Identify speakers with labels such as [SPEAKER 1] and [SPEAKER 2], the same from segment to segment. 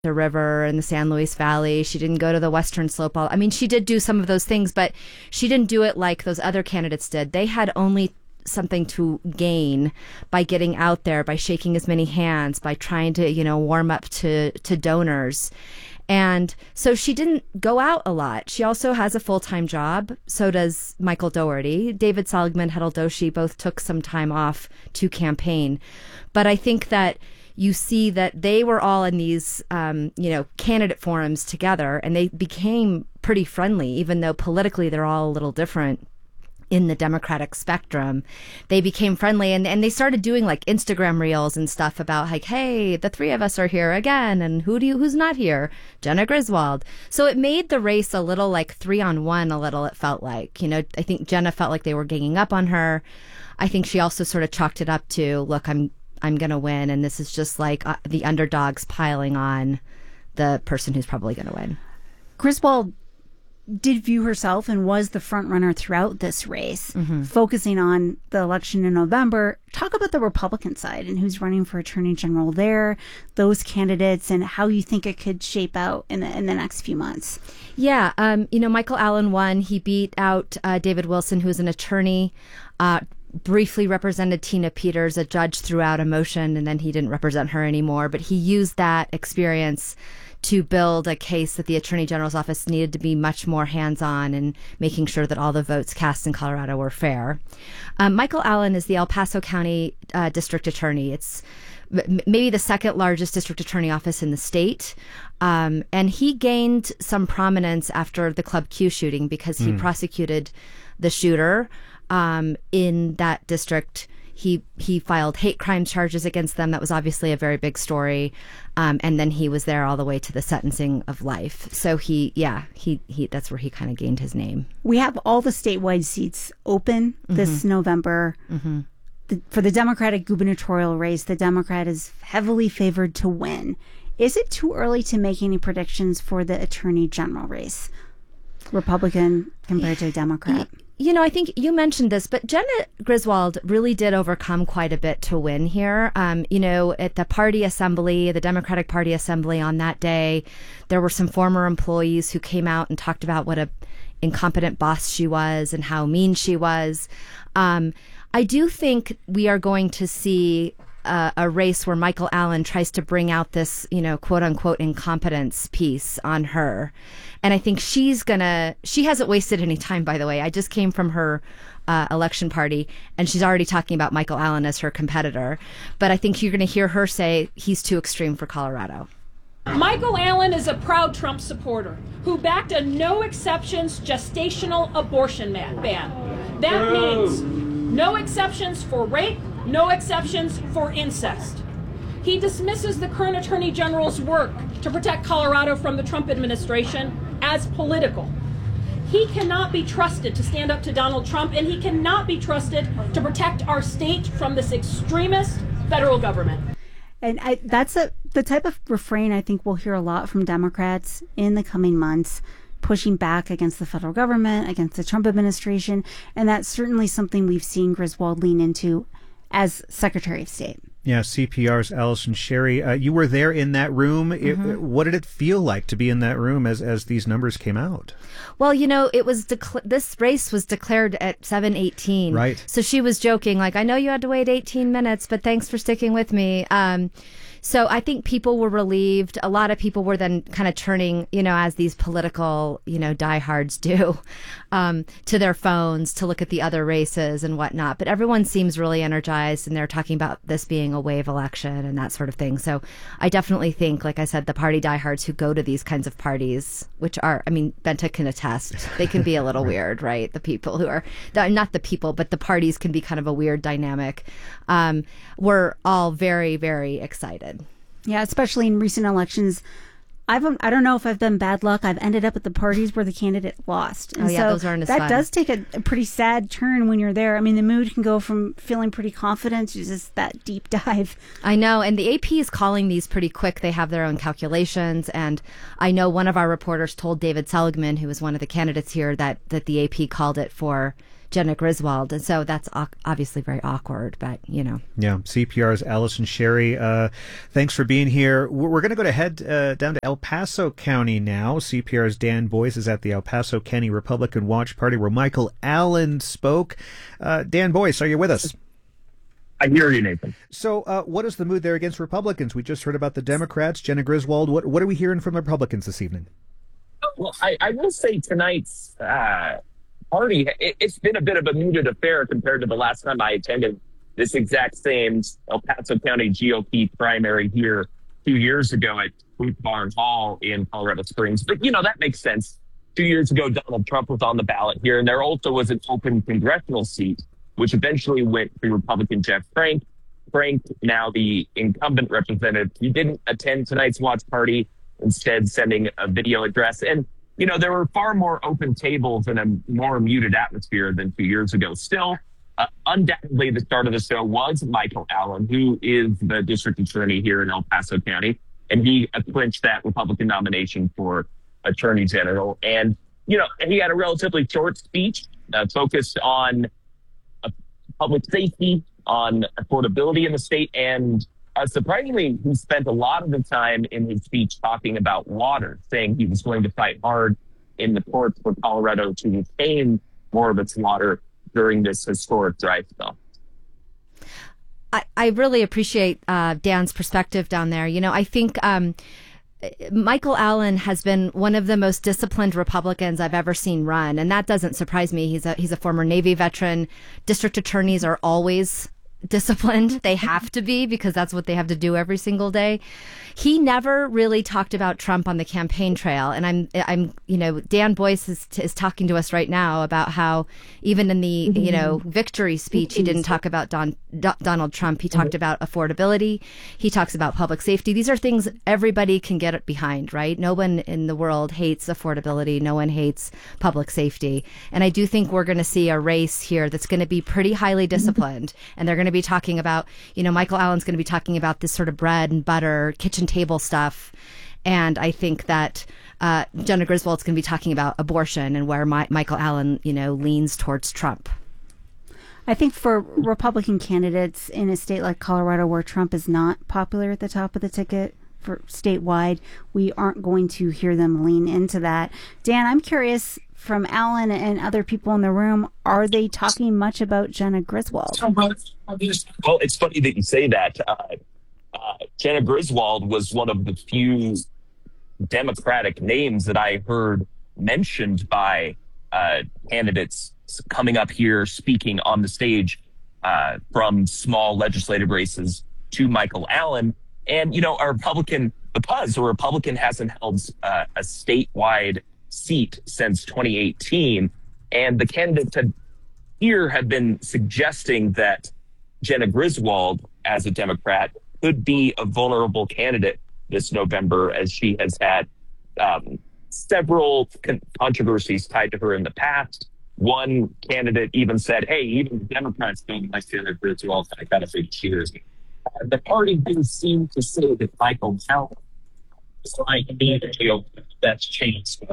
[SPEAKER 1] the river and the San Luis Valley. She didn't go to the Western Slope. I mean, she did do some of those things, but she didn't do it like those other candidates did. They had only something to gain by getting out there, by shaking as many hands, by trying to, warm up to donors. And so she didn't go out a lot. She also has a full-time job. So does Michael Dougherty. David Seligman, Hetal Doshi both took some time off to campaign. But I think that you see that they were all in these, candidate forums together, and they became pretty friendly, even though politically they're all a little different in the Democratic spectrum. They became friendly, and they started doing like Instagram reels and stuff about like, hey, the three of us are here again, and who's not here? Jenna Griswold. So it made the race a little like 3-on-1 a little, it felt like. I think Jenna felt like they were ganging up on her. I think she also sort of chalked it up to, look, I'm going to win, and this is just like the underdogs piling on the person who's probably going to win.
[SPEAKER 2] Griswold did view herself and was the front runner throughout this race, focusing on the election in November. Talk about the Republican side and who's running for Attorney General there, those candidates, and how you think it could shape out in the next few months.
[SPEAKER 1] Yeah, Michael Allen won. He beat out David Wilson, who's an attorney, briefly represented Tina Peters. A judge threw out a motion, and then he didn't represent her anymore. But he used that experience to build a case that the Attorney General's office needed to be much more hands-on in making sure that all the votes cast in Colorado were fair. Michael Allen is the El Paso County District Attorney. It's maybe the second largest district attorney office in the state. And he gained some prominence after the Club Q shooting because he prosecuted the shooter in that district. He filed hate crime charges against them. That was obviously a very big story. And then he was there all the way to the sentencing of life. So he that's where he kind of gained his name.
[SPEAKER 2] We have all the statewide seats open this November. For the Democratic gubernatorial race, the Democrat is heavily favored to win. Is it too early to make any predictions for the Attorney General race? Republican compared to Democrat?
[SPEAKER 1] I think you mentioned this, but Jenna Griswold really did overcome quite a bit to win here. At the party assembly, the Democratic Party assembly on that day, there were some former employees who came out and talked about what a incompetent boss she was and how mean she was. I do think we are going to see a race where Michael Allen tries to bring out this, quote unquote incompetence piece on her. And I think she hasn't wasted any time, by the way. I just came from her election party, and she's already talking about Michael Allen as her competitor. But I think you're going to hear her say he's too extreme for Colorado.
[SPEAKER 3] Michael Allen is a proud Trump supporter who backed a no exceptions gestational abortion ban. That means no exceptions for rape, no exceptions for incest. He dismisses the current Attorney General's work to protect Colorado from the Trump administration as political. He cannot be trusted to stand up to Donald Trump, and he cannot be trusted to protect our state from this extremist federal government.
[SPEAKER 2] And that's the type of refrain I think we'll hear a lot from Democrats in the coming months, pushing back against the federal government, against the Trump administration. And that's certainly something we've seen Griswold lean into as Secretary of State.
[SPEAKER 4] Yeah, CPR's Allison Sherry. You were there in that room. What did it feel like to be in that room as these numbers came out?
[SPEAKER 1] Well, it was this race was declared at 7:18.
[SPEAKER 4] Right.
[SPEAKER 1] So she was joking, like, I know you had to wait 18 minutes, but thanks for sticking with me. So I think people were relieved. A lot of people were then kind of turning, as these political, diehards do, to their phones to look at the other races and whatnot. But everyone seems really energized, and they're talking about this being a wave election and that sort of thing. So I definitely think, like I said, the party diehards who go to these kinds of parties, which are, Benta can attest, they can be a little weird, right? The people who are, not the people, but the parties can be kind of a weird dynamic. We're all very, very excited.
[SPEAKER 2] Yeah, especially in recent elections. I don't know if I've been bad luck. I've ended up at the parties where the candidate lost. And
[SPEAKER 1] those aren't as fun.
[SPEAKER 2] That does take a pretty sad turn when you're there. The mood can go from feeling pretty confident to just that deep dive.
[SPEAKER 1] I know, and the AP is calling these pretty quick. They have their own calculations, and I know one of our reporters told David Seligman, who was one of the candidates here, that the AP called it for Jenna Griswold. And so that's obviously very awkward, but, you know.
[SPEAKER 4] Yeah, CPR's Allison Sherry, thanks for being here. We're going to head down to El Paso County now. CPR's Dan Boyce is at the El Paso County Republican Watch Party where Michael Allen spoke. Dan Boyce, are you with us?
[SPEAKER 5] I hear you, Nathan.
[SPEAKER 4] So what is the mood there against Republicans? We just heard about the Democrats, Jenna Griswold. What are we hearing from the Republicans this evening?
[SPEAKER 5] Well, I will say tonight's party, it's been a bit of a muted affair compared to the last time I attended this exact same El Paso County GOP primary here 2 years ago at Booth Barn Hall in Colorado Springs. But, that makes sense. 2 years ago, Donald Trump was on the ballot here, and there also was an open congressional seat, which eventually went to Republican Jeff Frank. Frank, now the incumbent representative, he didn't attend tonight's watch party, instead sending a video address. And, there were far more open tables and a more muted atmosphere than 2 years ago. Still, undoubtedly, the start of the show was Michael Allen, who is the district attorney here in El Paso County. And he clinched that Republican nomination for attorney general. And, he had a relatively short speech focused on public safety, on affordability in the state. And surprisingly, he spent a lot of the time in his speech talking about water, saying he was going to fight hard in the courts for Colorado to retain more of its water during this historic dry spell.
[SPEAKER 1] I really appreciate Dan's perspective down there. I think Michael Allen has been one of the most disciplined Republicans I've ever seen run, and that doesn't surprise me. He's a former Navy veteran. District attorneys are always disciplined. They have to be, because that's what they have to do every single day. He never really talked about Trump on the campaign trail. And I'm Dan Boyce is talking to us right now about how even in the, victory speech, he didn't talk about Donald Trump. He talked about affordability. He talks about public safety. These are things everybody can get behind, right? No one in the world hates affordability. No one hates public safety. And I do think we're going to see a race here that's going to be pretty highly disciplined. And they're going to be talking about, Michael Allen's going to be talking about this sort of bread and butter, kitchen table stuff. And I think that Jenna Griswold's going to be talking about abortion and where Michael Allen, leans towards Trump.
[SPEAKER 2] I think for Republican candidates in a state like Colorado, where Trump is not popular at the top of the ticket for statewide, we aren't going to hear them lean into that. Dan, I'm curious, from Allen and other people in the room, are they talking much about Jenna Griswold?
[SPEAKER 5] Well, it's funny that you say that. Jenna Griswold was one of the few Democratic names that I heard mentioned by candidates coming up here speaking on the stage from small legislative races to Michael Allen. And, because a Republican hasn't held a statewide seat since 2018, and the candidates have been suggesting that Jenna Griswold, as a Democrat, could be a vulnerable candidate this November, as she has had several controversies tied to her in the past. One candidate even said, hey, even the Democrats don't like Jenna Griswold. I got to think she is. The party didn't seem to say that Michael Allen is like that's changed.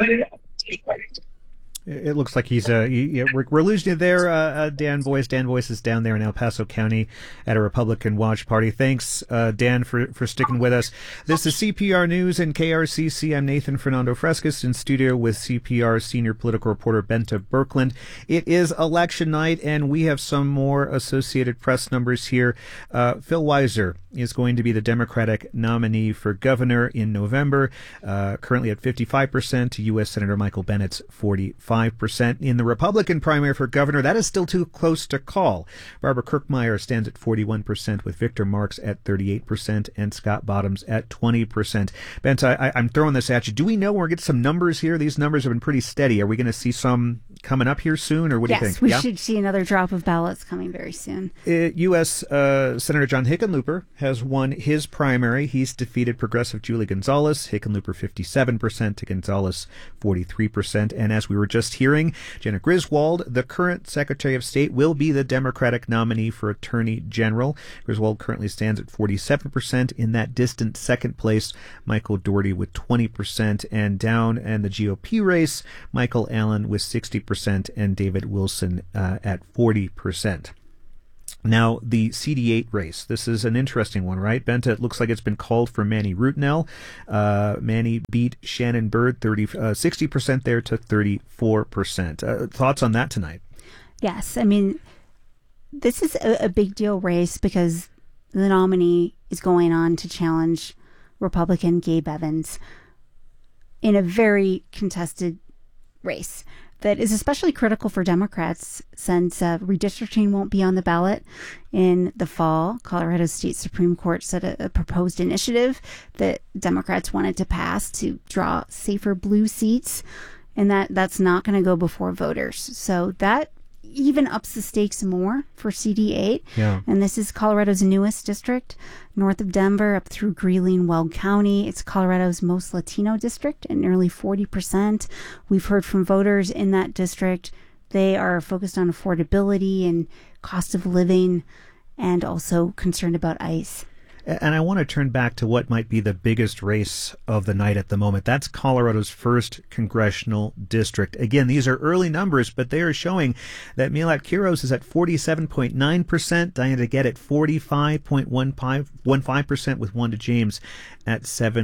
[SPEAKER 4] It looks like he's we're losing you there, Dan Boyce. Dan Boyce is down there in El Paso County at a Republican watch party. Thanks, Dan, for sticking with us. This is CPR News and KRCC. I'm Nathan Fernando Frescas in studio with CPR senior political reporter Benta Birkeland. It is election night, and we have some more Associated Press numbers here. Phil Weiser is going to be the Democratic nominee for governor in November, currently at 55%. U.S. Senator Michael Bennett's 45%. In the Republican primary for governor, that is still too close to call. Barbara Kirkmeyer stands at 41%, with Victor Marks at 38% and Scott Bottoms at 20%. Benta, I'm throwing this at you. Do we know we're going to get some numbers here? These numbers have been pretty steady. Are we going to see some coming up here soon, or what do you think?
[SPEAKER 2] Yes, we should see another drop of ballots coming very soon.
[SPEAKER 4] U.S. Senator John Hickenlooper has won his primary. He's defeated progressive Julie Gonzalez. Hickenlooper 57% to Gonzalez 43%. And as we were just just hearing. Jena Griswold, the current Secretary of State, will be the Democratic nominee for Attorney General. Griswold currently stands at 47%. In that distant second place, Michael Doherty with 20%. And down in the GOP race, Michael Allen with 60% and David Wilson at 40%. Now, the CD8 race. This is an interesting one, right? Benta, it looks like it's been called for Manny Rutnell. Manny beat Shannon Bird 60% there to 34%. Thoughts on that tonight?
[SPEAKER 2] Yes. I mean, this is a big deal race because the nominee is going on to challenge Republican Gabe Evans in a very contested race that is especially critical for Democrats since redistricting won't be on the ballot in the fall. Colorado State Supreme Court set a proposed initiative that Democrats wanted to pass to draw safer blue seats, and that's not going to go before voters. So that even ups the stakes more for CD8.
[SPEAKER 4] Yeah.
[SPEAKER 2] And this is Colorado's newest district, north of Denver up through Greeley, Weld County. It's Colorado's most Latino district at nearly 40%. We've heard from voters in that district. They are focused on affordability and cost of living and also concerned about ICE.
[SPEAKER 4] And I want to turn back to what might be the biggest race of the night at the moment. That's Colorado's first congressional district. Again, these are early numbers, but they are showing that Milat Quiros is at 47.9%, Diana DeGette at 45.15%, with Wanda James at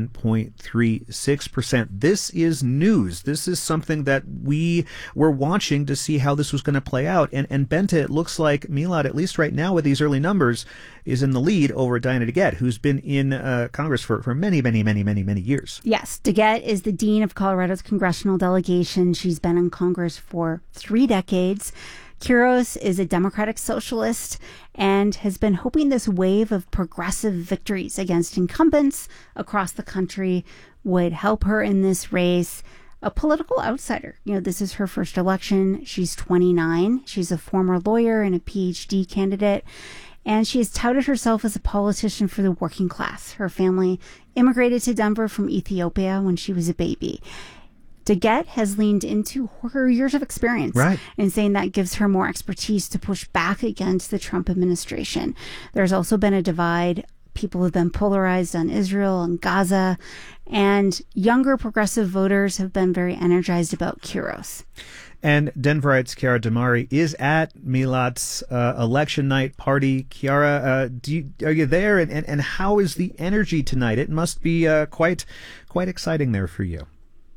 [SPEAKER 4] 7.36%. This is news. This is something that we were watching to see how this was going to play out. And Benta, it looks like Milat, at least right now with these early numbers, is in the lead over Diana DeGette, who's been in Congress for many years.
[SPEAKER 2] Yes, DeGette is the dean of Colorado's congressional delegation. She's been in Congress for 3 decades. Quiros is a Democratic socialist and has been hoping this wave of progressive victories against incumbents across the country would help her in this race. A political outsider. You know, this is her first election. She's 29. She's a former lawyer and a PhD candidate. And she has touted herself as a politician for the working class. Her family immigrated to Denver from Ethiopia when she was a baby. DeGette has leaned into her years of experience,
[SPEAKER 4] right,
[SPEAKER 2] and saying that gives her more expertise to push back against the Trump administration. There's also been a divide. People have been polarized on Israel and Gaza, and younger progressive voters have been very energized about Quiros.
[SPEAKER 4] And Denverite's Chiara Damari is at Milat's election night party. Chiara, are you there? And how is the energy tonight? It must be quite exciting there for you.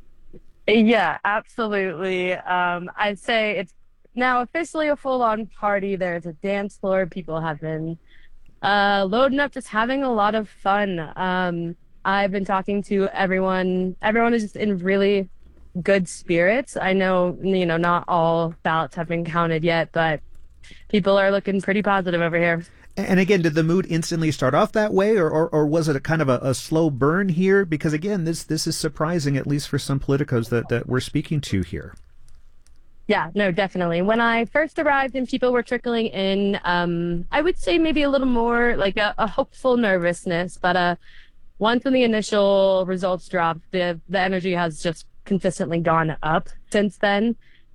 [SPEAKER 6] Yeah, absolutely. I'd say it's now officially a full-on party. There's a dance floor. People have been loading up, just having a lot of fun. I've been talking to everyone. Everyone is just in really good spirits. I know, not all ballots have been counted yet, but people are looking pretty positive over here.
[SPEAKER 4] And again, did the mood instantly start off that way, or was it a kind of a slow burn here? Because again, this is surprising, at least for some politicos that we're speaking to here.
[SPEAKER 6] Yeah, no, definitely. When I first arrived and people were trickling in, I would say maybe a little more like a hopeful nervousness, but once when the initial results dropped, the energy has just consistently gone up since then.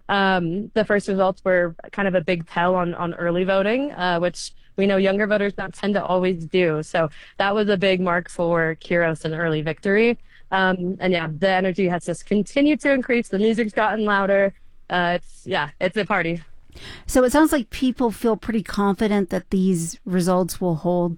[SPEAKER 6] The first results were kind of a big tell on early voting, which we know younger voters don't tend to always do. So that was a big mark for Quiros and early victory. And yeah, the energy has just continued to increase. The music's gotten louder. It's a party.
[SPEAKER 2] So it sounds like people feel pretty confident that these results will hold.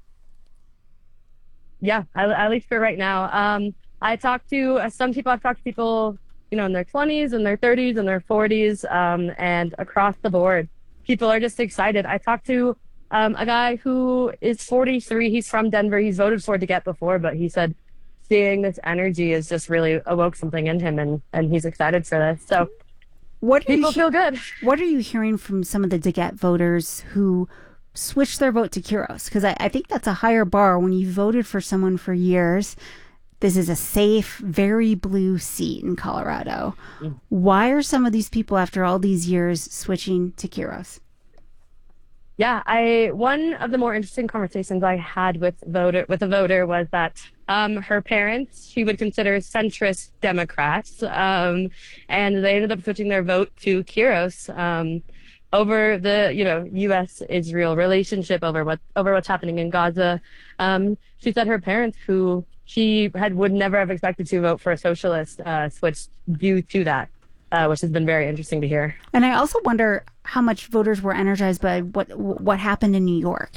[SPEAKER 6] Yeah, at least for right now. I've talked to people, in their 20s and their 30s and their 40s, and across the board, people are just excited. I talked to a guy who is 43. He's from Denver. He's voted for DeGette before, but he said seeing this energy has just really awoke something in him, and he's excited for this. So people feel good.
[SPEAKER 2] What are you hearing from some of the DeGette voters who switched their vote to Quiros? Because I think that's a higher bar when you voted for someone for years. This is a safe, very blue seat in Colorado. Why are some of these people, after all these years, switching to Quiros?
[SPEAKER 6] Yeah, one of the more interesting conversations I had with a voter was that her parents she would consider centrist Democrats, and they ended up switching their vote to Kyros over the U.S.-Israel relationship, over what's happening in Gaza. She said her parents, who would never have expected to vote for a socialist, switched due to that. Which has been very interesting to hear.
[SPEAKER 2] And I also wonder how much voters were energized by what happened in New York.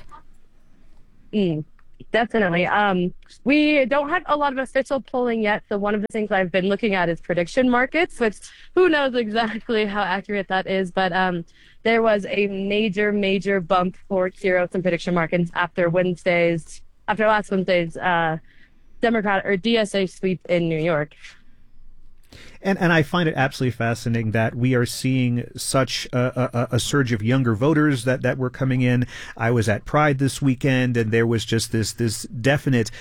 [SPEAKER 6] Definitely. We don't have a lot of official polling yet, so one of the things I've been looking at is prediction markets, which who knows exactly how accurate that is, but there was a major bump for Kyros and prediction markets after last Wednesday's Democrat or DSA sweep in New York.
[SPEAKER 4] And I find it absolutely fascinating that we are seeing such a surge of younger voters that were coming in. I was at Pride this weekend, and there was just this definite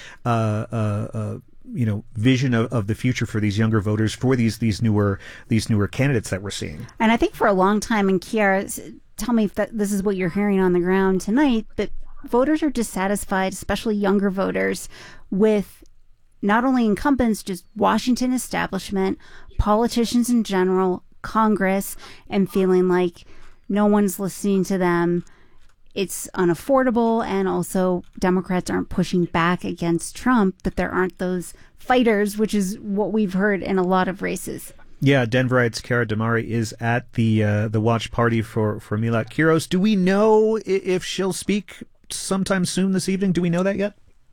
[SPEAKER 4] vision of the future for these younger voters, for these newer candidates that we're seeing.
[SPEAKER 2] And I think for a long time, and Kiara, tell me if this is what you're hearing on the ground tonight, but voters are dissatisfied, especially younger voters, with not only incumbents, just Washington establishment, politicians in general, Congress, and feeling like no one's listening to them. It's unaffordable, and also Democrats aren't pushing back against Trump, that there aren't those fighters, which is what we've heard in a lot of races.
[SPEAKER 4] Yeah, Denverite's Cara Damari is at the watch party for Milat Kyros. Do we know if she'll speak sometime soon this evening? Do we know that yet?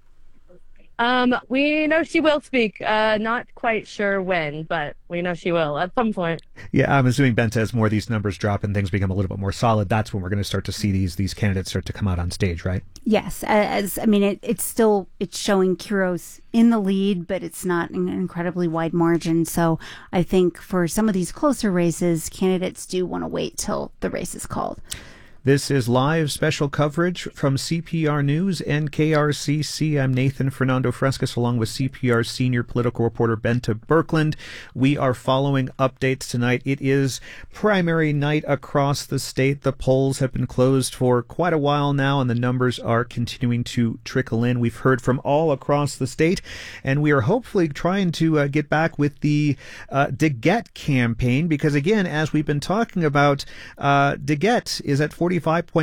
[SPEAKER 6] We know she will speak. Not quite sure when, but we know she will at some point.
[SPEAKER 4] Yeah, I'm assuming, Bente, as more of these numbers drop and things become a little bit more solid, that's when we're going to start to see these candidates start to come out on stage, right?
[SPEAKER 2] Yes, it's showing Kyros in the lead, but it's not an incredibly wide margin. So I think for some of these closer races, candidates do want to wait till the race is called.
[SPEAKER 4] This is live special coverage from CPR News and KRCC. I'm Nathan Fernando Frescas, along with CPR senior political reporter Bente Birkeland. We are following updates tonight. It is primary night across the state. The polls have been closed for quite a while now, and the numbers are continuing to trickle in. We've heard from all across the state, and we are hopefully trying to get back with the DeGette campaign, because, again, as we've been talking about, DeGette is at 45.15%,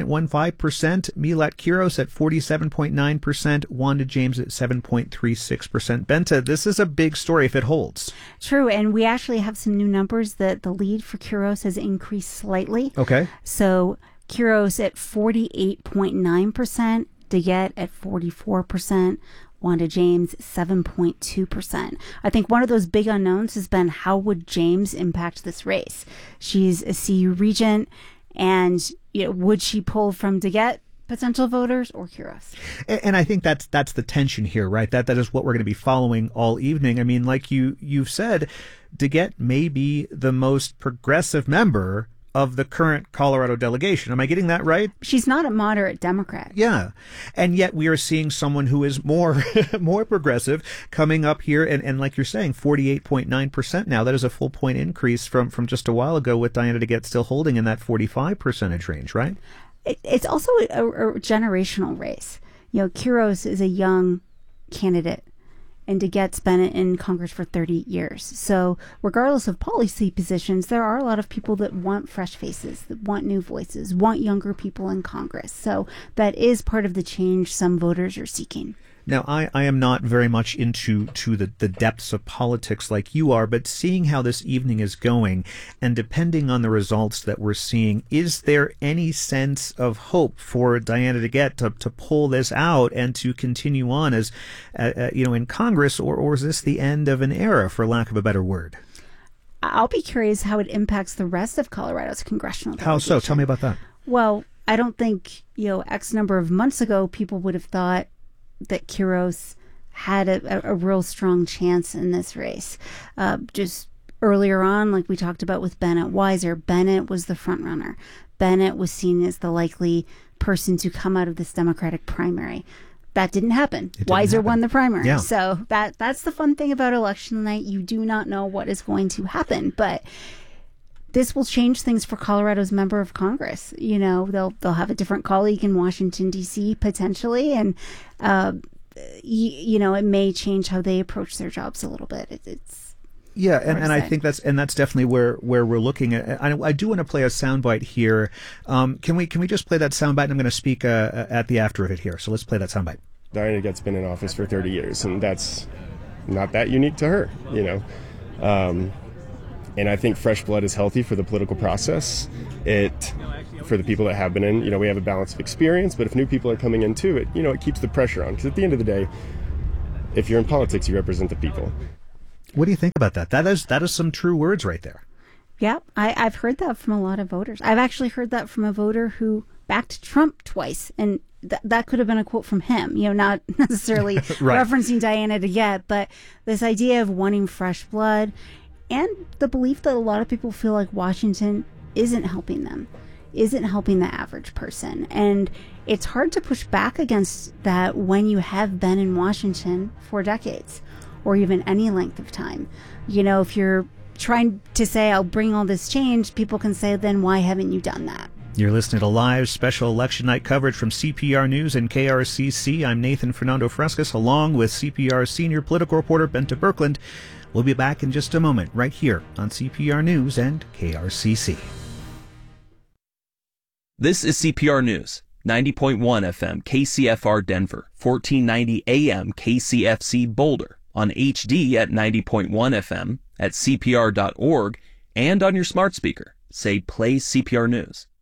[SPEAKER 4] Milat Kyros at 47.9%, Wanda James at 7.36%. Bente, this is a big story if it holds.
[SPEAKER 2] True, and we actually have some new numbers that the lead for Kyros has increased slightly.
[SPEAKER 4] Okay.
[SPEAKER 2] So Kyros at 48.9%, DeGette at 44%, Wanda James 7.2%. I think one of those big unknowns has been how would James impact this race? She's a CU regent, and would she pull from DeGette potential voters or Kyros?
[SPEAKER 4] And I think that's the tension here, right? That is what we're going to be following all evening. I mean, like you've said, DeGette may be the most progressive member of the current Colorado delegation. Am I getting that right?
[SPEAKER 2] She's not a moderate Democrat.
[SPEAKER 4] Yeah. And yet we are seeing someone who is more progressive coming up here. And like you're saying, 48.9% now. That is a full point increase from just a while ago, with Diana DeGette still holding in that 45% range, right?
[SPEAKER 2] It's also a generational race. Kyros is a young candidate, and DeGette's been in Congress for 30 years. So regardless of policy positions, there are a lot of people that want fresh faces, that want new voices, want younger people in Congress. So that is part of the change some voters are seeking.
[SPEAKER 4] Now, I am not very much into the depths of politics like you are, but seeing how this evening is going, and depending on the results that we're seeing, is there any sense of hope for Diana DeGette to pull this out and to continue on as in Congress, or is this the end of an era, for lack of a better word?
[SPEAKER 2] I'll be curious how it impacts the rest of Colorado's congressional delegation.
[SPEAKER 4] How so? Tell me about that.
[SPEAKER 2] Well, I don't think X number of months ago people would have thought that Kyros had a real strong chance in this race. Just earlier on, like we talked about with Bennett Weiser, Bennett was the front runner. Bennett was seen as the likely person to come out of this Democratic primary. That didn't happen. Weiser won the primary.
[SPEAKER 4] Yeah.
[SPEAKER 2] So that's the fun thing about election night. You do not know what is going to happen. But this will change things for Colorado's member of Congress. You know, they'll have a different colleague in Washington, D.C. potentially, and you know, it may change how they approach their jobs a little bit. It's
[SPEAKER 4] yeah, and I think that's definitely where we're looking at. I do want to play a soundbite here. Can we just play that soundbite? I'm going to speak at the after of it here. So let's play that soundbite.
[SPEAKER 7] Diana Gett's been in office for 30 years, and that's not that unique to her, you know. And I think fresh blood is healthy for the political process. For the people that have been in, you know, we have a balance of experience, but if new people are coming into it, you know, it keeps the pressure on. Because at the end of the day, if you're in politics, you represent the people.
[SPEAKER 4] What do you think about that? That is some true words right there.
[SPEAKER 2] Yeah, I've heard that from a lot of voters. I've actually heard that from a voter who backed Trump twice, and that could have been a quote from him, you know, not necessarily
[SPEAKER 4] right.
[SPEAKER 2] referencing Diana Gett, but this idea of wanting fresh blood and the belief that a lot of people feel like Washington isn't helping them, isn't helping the average person. And it's hard to push back against that when you have been in Washington for decades or even any length of time. You know, if you're trying to say, I'll bring all this change, people can say, then why haven't you done that?
[SPEAKER 4] You're listening to live special election night coverage from CPR News and KRCC. I'm Nathan Fernando Frescas, along with CPR senior political reporter Bente Birkeland. We'll be back in just a moment, right here on CPR News and KRCC.
[SPEAKER 8] This is CPR News, 90.1 FM KCFR Denver, 1490 AM KCFC Boulder, on HD at 90.1 FM, at CPR.org, and on your smart speaker. Say, play CPR News.